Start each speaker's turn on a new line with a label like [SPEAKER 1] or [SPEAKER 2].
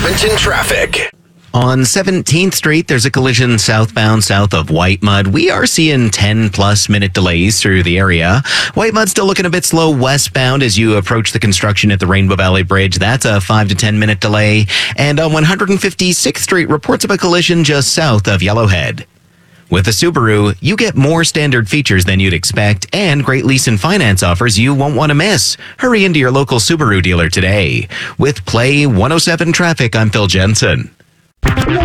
[SPEAKER 1] Edmonton traffic.
[SPEAKER 2] On 17th Street, there's a collision southbound south of White Mud. We are seeing 10-plus minute delays through the area. White Mud's still looking a bit slow westbound as you approach the construction at the Rainbow Valley Bridge. That's a 5 to 10 minute delay. And on 156th Street, reports of a collision just south of Yellowhead. With a Subaru, you get more standard features than you'd expect and great lease and finance offers you won't want to miss. Hurry into your local Subaru dealer today. With Play 107 Traffic, I'm Phil Jensen.